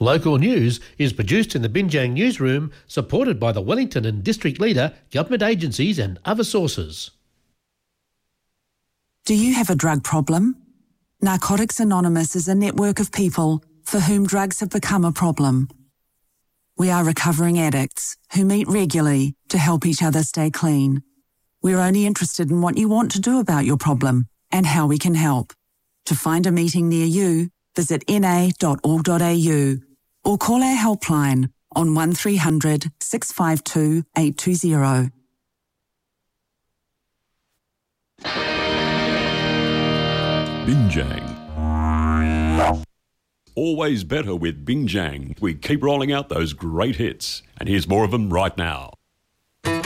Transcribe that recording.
Local news is produced in the Binjang newsroom, supported by the Wellington and District Leader, government agencies and other sources. Do you have a drug problem? Narcotics Anonymous is a network of people for whom drugs have become a problem. We are recovering addicts who meet regularly to help each other stay clean. We're only interested in what you want to do about your problem and how we can help. To find a meeting near you, visit na.org.au or call our helpline on 1300 652 820. Binjang. Always better with Binjang. We keep rolling out those great hits. And here's more of them right now.